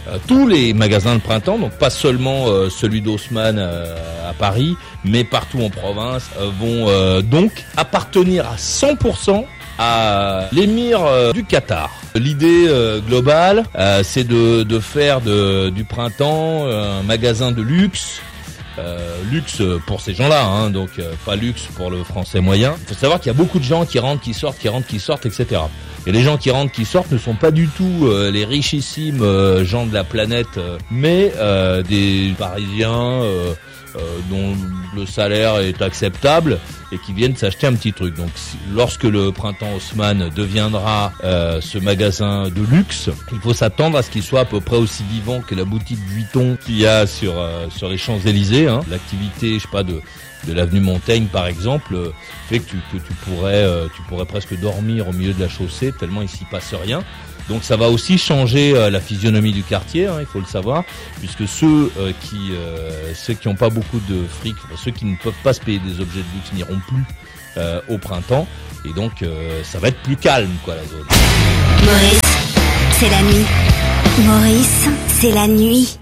tous les magasins de printemps, donc pas seulement celui d'Haussmann à Paris, mais partout en province, vont donc appartenir à 100% à l'émir du Qatar. L'idée globale, c'est de faire du printemps un magasin de luxe. Luxe pour ces gens-là, hein, donc pas luxe pour le français moyen. Il faut savoir qu'il y a beaucoup de gens qui rentrent, qui sortent, etc. Et les gens qui rentrent, qui sortent ne sont pas du tout les richissimes gens de la planète, mais des Parisiens dont le salaire est acceptable et qui viennent s'acheter un petit truc. Donc lorsque le printemps Haussmann deviendra ce magasin de luxe, il faut s'attendre à ce qu'il soit à peu près aussi vivant que la boutique Vuitton qu'il y a sur les Champs-Élysées, hein. L'activité, je sais pas, de l'avenue Montaigne par exemple, fait que tu pourrais presque dormir au milieu de la chaussée tellement il s'y passe rien. Donc ça va aussi changer la physionomie du quartier, hein, il faut le savoir, puisque ceux qui n'ont pas beaucoup de fric, ceux qui ne peuvent pas se payer des objets de luxe n'iront plus au printemps, et donc ça va être plus calme, quoi, la zone. Maurice, c'est la nuit. Maurice, c'est la nuit.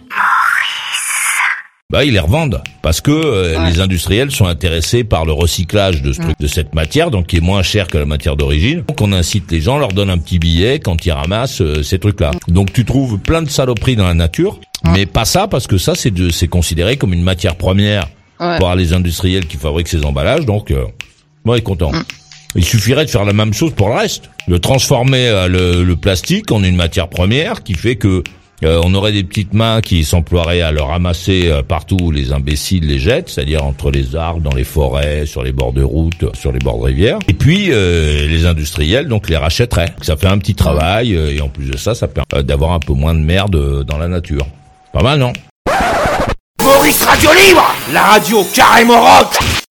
Bah, ils les revendent parce que les industriels sont intéressés par le recyclage de ce truc, de cette matière, donc qui est moins cher que la matière d'origine. Donc on incite les gens, leur donne un petit billet quand ils ramassent ces trucs-là. Donc tu trouves plein de saloperies dans la nature, mais pas ça, parce que ça c'est considéré comme une matière première par les industriels qui fabriquent ces emballages. Donc moi, il est content. Il suffirait de faire la même chose pour le reste, de transformer le plastique en une matière première qui fait que on aurait des petites mains qui s'emploieraient à le ramasser partout où les imbéciles les jettent, c'est-à-dire entre les arbres, dans les forêts, sur les bords de route, sur les bords de rivières. Et puis les industriels donc les rachèteraient. Ça fait un petit travail et en plus de ça, ça permet d'avoir un peu moins de merde dans la nature. Pas mal, non? Maurice Radio Libre, la radio carrément rock.